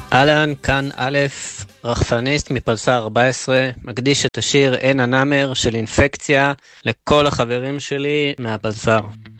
אהלן, כאן א', רחפניסט מפלסר 14, מקדיש את השיר אין הנאמר של אינפקציה לכל החברים שלי מהפלסר.